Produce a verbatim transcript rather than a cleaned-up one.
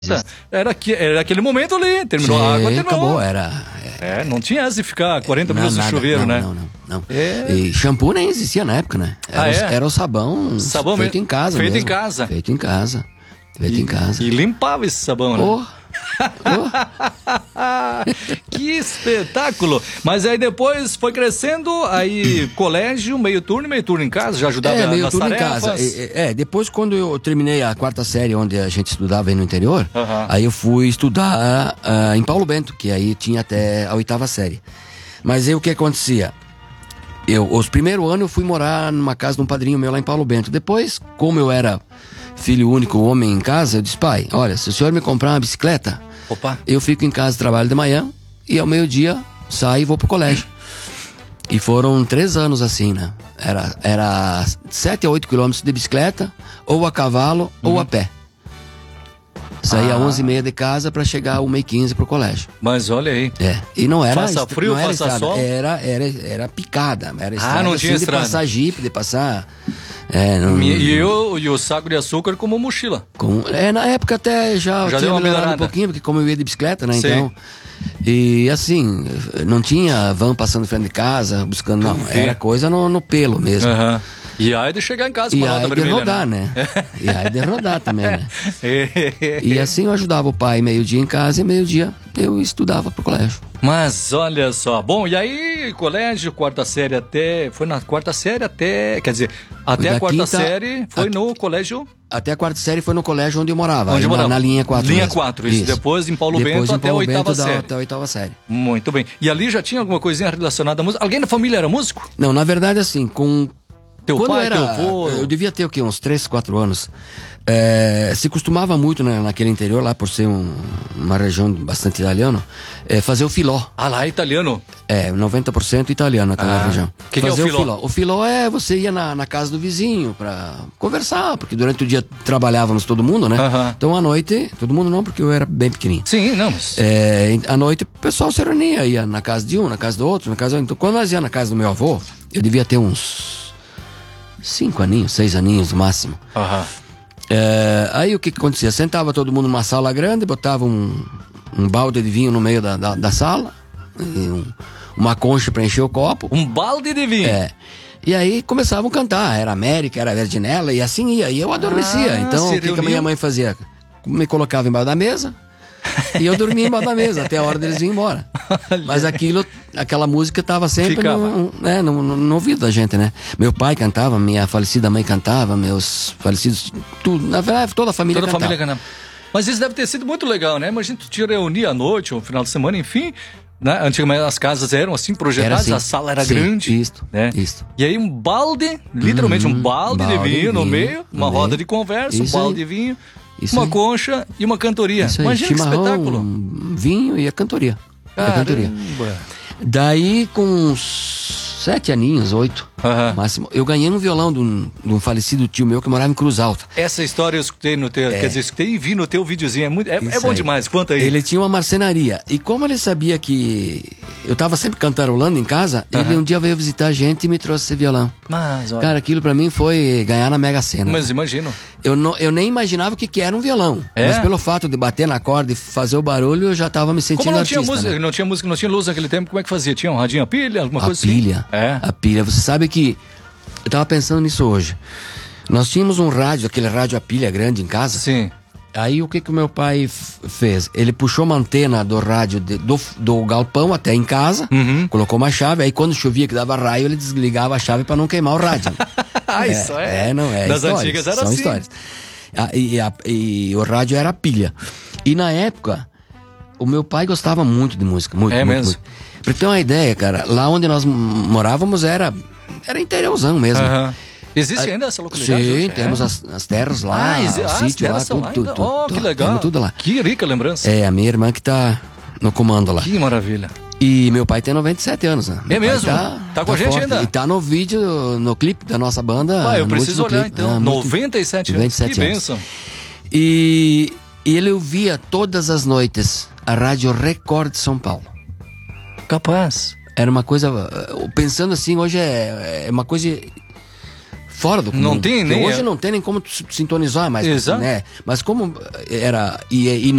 Era, que, era aquele momento ali, terminou Sim, a água, terminou. Acabou, era... É, não tinha essa de ficar quarenta minutos não, no nada, chuveiro, não, né? Não, não, não. É. E shampoo nem existia na época, né? Era, Ah, o, é? era o sabão, sabão feito mesmo. em casa Feito mesmo. em casa. Feito em casa. Feito e, em casa. E limpava esse sabão, né? Oh. Oh. Que espetáculo! Mas aí depois foi crescendo, aí colégio, meio turno, meio turno em casa, já ajudava é, meio nas turno tarefas. em casa. É, é, depois quando eu terminei a quarta série, onde a gente estudava aí no interior, uhum. aí eu fui estudar uh, em Paulo Bento, que aí tinha até a oitava série. Mas aí o que acontecia? Eu, os primeiros anos eu fui morar numa casa de um padrinho meu lá em Paulo Bento. Depois, como eu era filho único, homem em casa, eu disse, pai, olha, se o senhor me comprar uma bicicleta, Opa. eu fico em casa, trabalho de manhã e ao meio-dia saio e vou pro colégio. E foram três anos assim, né? Era, era sete a oito quilômetros de bicicleta, ou a cavalo, uhum. ou a pé. Saía às ah. onze e meia de casa para chegar às uma e quinze pro colégio. Mas olha aí. É. E não era... Faça frio, não era faça estrada, sol? Era, era, era picada. Era estrada, ah, não tinha assim, estrada. De passar jipe, de passar... É, não, e, e, eu, e o saco de açúcar como mochila. Com, é, na época até já, já tinha deu uma melhorado um pouquinho, porque como eu ia de bicicleta, né? Sim. Então... E assim, não tinha van passando em frente de casa, buscando, não. Era coisa no, no pelo mesmo. Uhum. E aí de chegar em casa com a a nota vermelha. E aí de rodar, né? né? E aí de rodar também, né? E assim eu ajudava o pai meio-dia em casa e meio-dia eu estudava pro colégio. Mas olha só, bom, e aí colégio, quarta série até, foi na quarta série até, quer dizer, até a quarta quinta, série foi a, no colégio... Até a quarta série foi no colégio onde eu morava. Onde eu morava? Na, na linha quatro. Linha mesmo. quatro, isso. isso. Depois em Paulo Depois, Bento em até Paulo a oitava Bento, série. Até a oitava série. Muito bem. E ali já tinha alguma coisinha relacionada à música? Alguém da família era músico? Não, na verdade assim, com... Teu Quando pai, era, teu avô... Eu devia ter o quê? Uns três, quatro anos. É, se costumava muito, né, naquele interior, lá por ser um, uma região bastante italiana, é, fazer o filó. Ah, lá é italiano? É, noventa por cento italiano naquela ah, região. Que fazer que é o filó? o filó? O filó é você ia na, na casa do vizinho pra conversar, porque durante o dia trabalhávamos todo mundo, né? Uh-huh. Então à noite, todo mundo não, porque eu era bem pequenininho. Sim, não, mas... É, à noite o pessoal se reunia, ia na casa de um, na casa do outro, na casa do... Então quando nós ia na casa do meu avô, eu devia ter uns cinco aninhos, seis aninhos no máximo. Aham. É, aí o que, que acontecia? Sentava todo mundo numa sala grande, botava um, um balde de vinho no meio da, da, da sala, e um, uma concha para encher o copo. Um balde de vinho? É. E aí começavam a cantar, era América, era Verdinella, e assim ia. E eu adormecia. Ah, então o que, que a minha mãe fazia? Me colocava embaixo da mesa e eu dormia embaixo da mesa até a hora deles irem embora. Mas aquilo, aquela música estava sempre no, né, no, no, no ouvido da gente, né? Meu pai cantava, minha falecida mãe cantava, meus falecidos, tudo, na verdade toda a família toda cantava. Toda a família cantava. Mas isso deve ter sido muito legal, né? Imagina tu te reunir à noite, ou no final de semana, enfim, né? Antigamente as casas eram assim projetadas, assim. A sala era Sim, grande, isto, né? Isto. E aí um balde, literalmente uhum, um balde, balde de vinho, vinho no meio, uma no roda meio. de conversa, isso um balde aí. de vinho, isso uma aí. concha e uma cantoria. Isso aí. Imagina Chimarrão, que espetáculo. Vinho e a cantoria. A cantoria. Daí com uns sete aninhos, oito, uhum. máximo, eu ganhei um violão de um, de um falecido tio meu que morava em Cruz Alta. Essa história eu escutei no teu, é. quer dizer, escutei e vi no teu videozinho, é, muito, é, é bom aí. demais, conta aí. Ele tinha uma marcenaria, e como ele sabia que eu tava sempre cantarolando em casa, uhum. ele um dia veio visitar a gente e me trouxe esse violão. Mas, olha. Cara, aquilo pra mim foi ganhar na Mega Sena. Mas imagino. Eu, não, eu nem imaginava o que, que era um violão, é? mas pelo fato de bater na corda e fazer o barulho, eu já tava me sentindo como não artista. Tinha música, né? Não tinha música, não tinha luz naquele tempo, como é que fazia? Tinha um radinho a pilha, alguma a coisa pilha, assim? É. A pilha, você sabe que eu tava pensando nisso hoje. Nós tínhamos um rádio, aquele rádio a pilha grande em casa. Sim. Aí o que que o meu pai fez? Ele puxou uma antena do rádio de, do, do galpão até em casa, uhum. colocou uma chave, aí quando chovia que dava raio, ele desligava a chave para não queimar o rádio. ah, é, isso é. É, não é. Das histórias, antigas era são assim. histórias. Ah, e, a, e o rádio era a pilha. E na época, o meu pai gostava muito de música, muito, é muito, mesmo. muito. Pra ter uma ideia, cara, lá onde nós morávamos era, era interiorzão mesmo. Uhum. Existe ainda essa localidade? Sim, hoje? temos é? as, as terras lá, ah, o ah, sítio lá, tudo, lá tudo, tudo. Oh, que legal. Temos tudo lá. Que rica lembrança. É, a minha irmã que tá no comando lá. Que maravilha. E meu pai tem noventa e sete anos, né? É mesmo? Tá, tá com tá a gente forte. ainda? E tá no vídeo, no clipe da nossa banda. Ah, eu preciso olhar clipe. então. Ah, noventa e sete anos. Que bênção. E, e ele ouvia todas as noites a Rádio Record de São Paulo. Capaz. Era uma coisa, pensando assim, hoje é, é uma coisa fora do comum. Não tem nem... Hoje é... não tem nem como sintonizar mais, Exato. né? Mas como era... E, e